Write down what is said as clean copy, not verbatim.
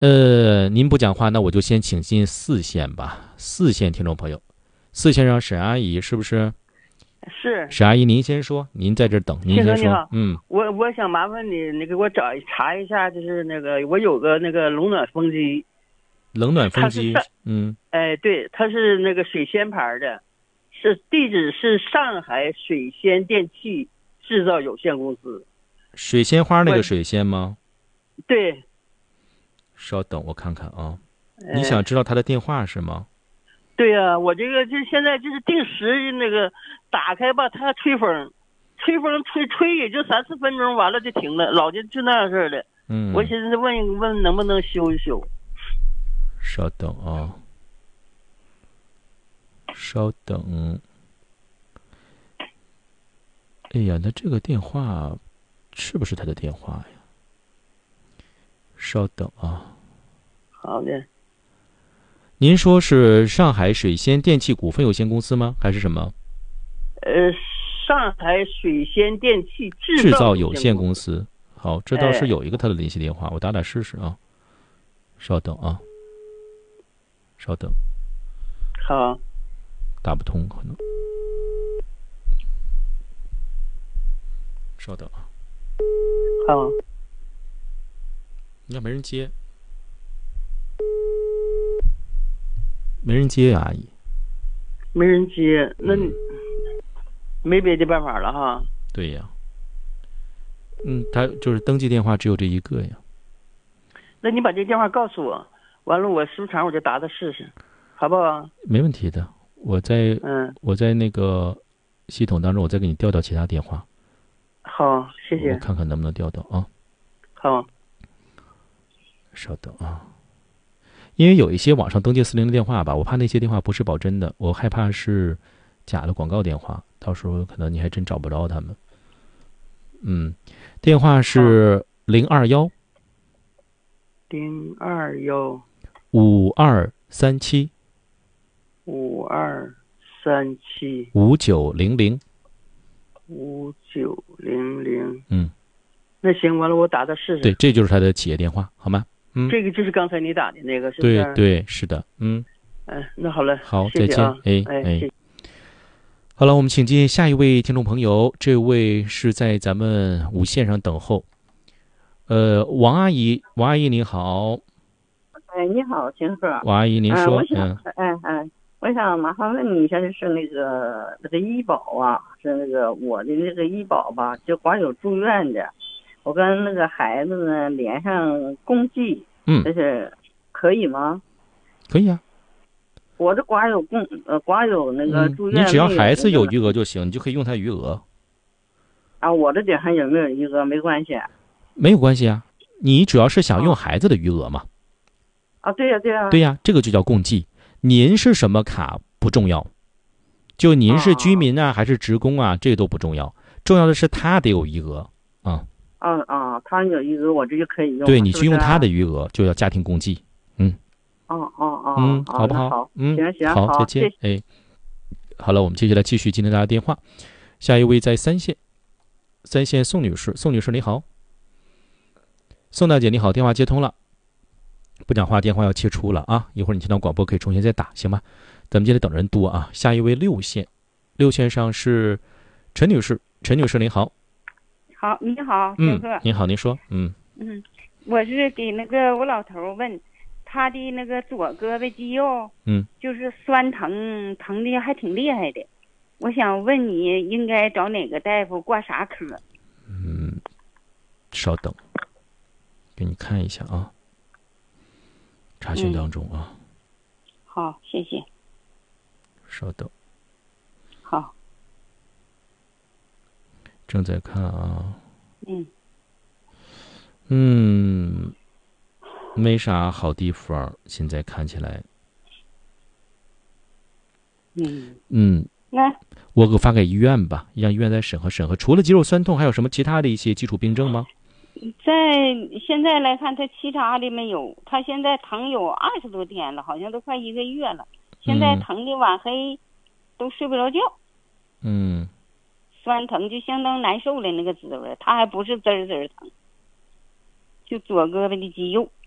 您不讲话，那我就先请进四线吧。四线听众朋友，四线上沈阿姨是不是？ 是， 沈阿姨，您先说，您在这儿等，您先说。 先生你好，我想麻烦你给我查一下，就是那个我有个那个冷暖风机， 冷暖风机， 它是对，它是那个水仙牌的，地址是上海水仙电器制造有限公司。 水仙花那个水仙吗？ 对。 稍等，我看看啊。你想知道他的电话是吗？ 对呀，我这个就现在就是定时那个打开吧，它吹风吹也就3-4分钟，完了就停了，老就那样式的。我寻思问一问能不能修一修。 稍等啊，稍等。哎呀，那这个电话是不是他的电话呀？稍等啊。 好的。 您说是上海水仙电器股份有限公司吗？还是什么？ 上海水仙电器制造有限公司。好，这倒是有一个他的联系电话，我打试试啊。稍等啊，稍等。 好。 打不通可能。稍等啊。 好。 应该没人接。没人接呀，阿姨。 没人接，那没别的办法了哈。 对呀。他就是登记电话只有这一个呀。 那你把这电话告诉我，完了我时不常我就打试试，好不好？ 没问题的，我在那个系统当中，我再给你调其他电话。 好，谢谢。 我看看能不能调到啊。 好。 稍等啊。因为有一些网上登记40的电话吧，我怕那些电话不是保真的，我害怕是假的广告电话，到时候可能你还真找不着他们。电话是021 5237 5900 5900。那行，完了我打试试。 对，这就是他的企业电话，好吗？ 这个就是刚才你打的那个，是不是？ 对，是的。 那好了， 好， 谢谢啊。 再见。谢谢。好了，我们请进下一位听众朋友，这位是在咱们5线上等候。王阿姨你好。 你好，金鹤。 王阿姨您说。 我想麻烦问你一下，就是那个医保啊，是那个我的那个医保吧，就光有住院的，我跟那个孩子呢连上共济，这是可以吗？ 可以啊。 我这光有那个住院， 你只要孩子有余额就行，你就可以用他余额。 啊，我这顶上有没有余额没关系。 没有关系啊，你主要是想用孩子的余额嘛。 对呀。 对呀，这个就叫共济。您是什么卡不重要，就您是居民啊还是职工啊，这个都不重要，重要的是他得有余额啊。 他有余额我这就可以用。 对，你去用他的余额就叫家庭共济。好不好？ 行， 好，再见。好了，我们接下来继续接听大家电话。下一位在3线，宋女士你好。宋大姐你好，电话接通了。不讲话，电话要切出了啊！一会儿你听到广播可以重新再打，行吗？咱们今天等人多啊。下一位6线上是陈女士您好。 好，你好，先生。 您好，您说。 我是给那个我老头问，他的那个左胳膊肌肉，就是酸疼的还挺厉害的。我想问你应该找哪个大夫，挂啥科？ 稍等，给你看一下啊。查询当中啊。 好，谢谢。 稍等。 好。 正在看啊。没啥好地方，现在看起来。 那我发给医院吧，让医院再审核。除了肌肉酸痛，还有什么其他的一些基础病症吗？ 现在来看，他其他的没有。他现在疼有20多天了，好像都快1个月了。现在疼的晚黑都睡不着觉。酸疼就相当难受的那个滋味，他还不是滋儿滋儿疼，就左胳膊的肌肉。